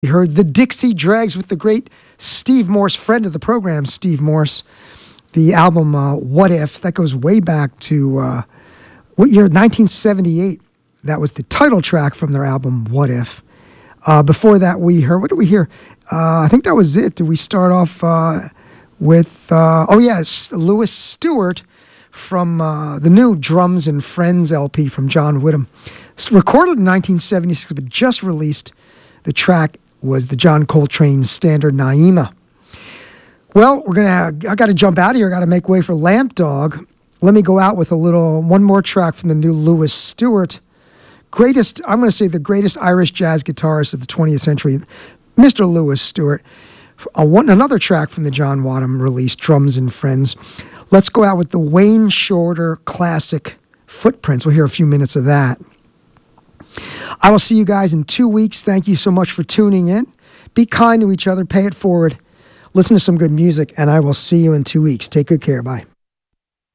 We heard the Dixie Dregs with the great Steve Morse, friend of the program, Steve Morse. The album What If, that goes way back to, what year? 1978. That was the title track from their album What If. Before that, we heard, what did we hear? I think that was it. Did we start off with, Louis Stewart from the new Drums and Friends LP from John Whittam. Recorded in 1976, but just released. The track was the John Coltrane standard Naima. Well, I got to jump out of here. I got to make way for Lamp Dog. Let me go out with one more track from the new Louis Stewart. I'm going to say the greatest Irish jazz guitarist of the 20th century, Mr. Louis Stewart. Another track from the John Whittam release, Drums and Friends. Let's go out with the Wayne Shorter classic Footprints. We'll hear a few minutes of that. I will see you guys in 2 weeks. Thank you so much for tuning in. Be kind to each other. Pay it forward. Listen to some good music, and I will see you in 2 weeks. Take good care. Bye.